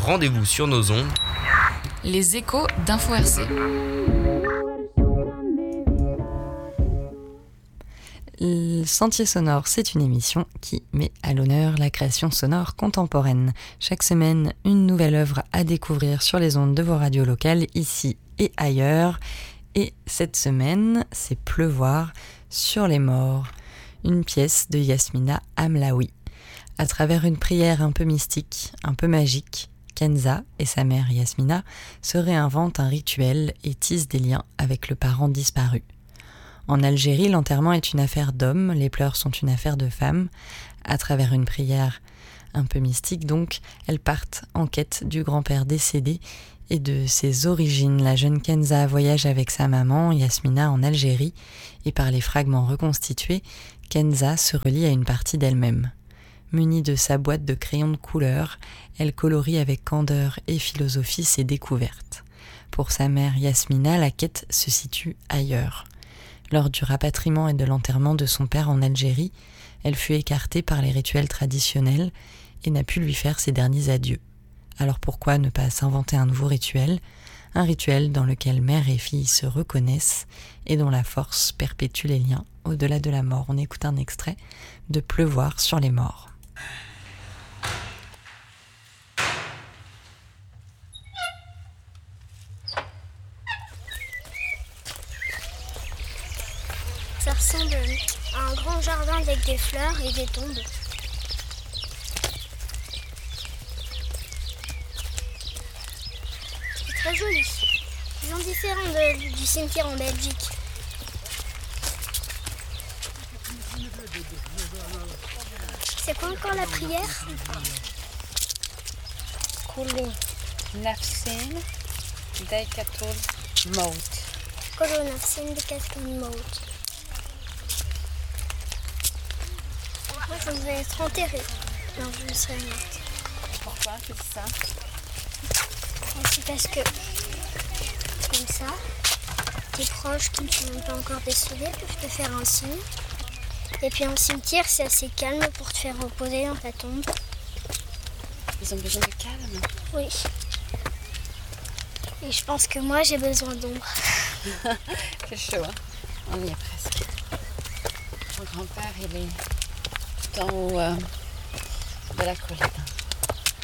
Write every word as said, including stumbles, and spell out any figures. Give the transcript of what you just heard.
rendez-vous sur nos ondes. Les échos d'Info R C. Le Sentier sonore, c'est une émission qui met à l'honneur la création sonore contemporaine. Chaque semaine, une nouvelle œuvre à découvrir sur les ondes de vos radios locales, ici et ailleurs. Et cette semaine, c'est Pleuvoir sur les morts, une pièce de Yasmina Hamlaoui. À travers une prière un peu mystique, un peu magique, Kenza et sa mère Yasmina se réinventent un rituel et tissent des liens avec le parent disparu. En Algérie, l'enterrement est une affaire d'hommes, les pleurs sont une affaire de femmes. À travers une prière un peu mystique, donc, elles partent en quête du grand-père décédé et de ses origines. La jeune Kenza voyage avec sa maman, Yasmina, en Algérie, et par les fragments reconstitués, Kenza se relie à une partie d'elle-même. Munie de sa boîte de crayons de couleur, elle colorie avec candeur et philosophie ses découvertes. Pour sa mère Yasmina, la quête se situe ailleurs. Lors du rapatriement et de l'enterrement de son père en Algérie, elle fut écartée par les rituels traditionnels et n'a pu lui faire ses derniers adieux. Alors pourquoi ne pas s'inventer un nouveau rituel, un rituel dans lequel mère et fille se reconnaissent et dont la force perpétue les liens au-delà de la mort. On écoute un extrait de Pleuvoir sur les morts. Ça ressemble à un grand jardin avec des fleurs et des tombes. C'est très joli. Ils sont différents de, du cimetière en Belgique. C'est quoi encore la prière? كل نفس ذائقة الموت. كل نفس ذائقة الموت. Moi, je voudrais être enterrée. Non, je serais morte. Pourquoi tu dis ça? C'est parce que, comme ça, tes proches qui ne sont même pas encore décédés peuvent te faire un signe. Et puis en cimetière, c'est assez calme pour te faire reposer dans ta tombe. Ils ont besoin de calme? Oui. Et je pense que moi, j'ai besoin d'ombre. C'est chaud, hein? On y est presque. Mon grand-père, il est tout en haut euh, de la colline.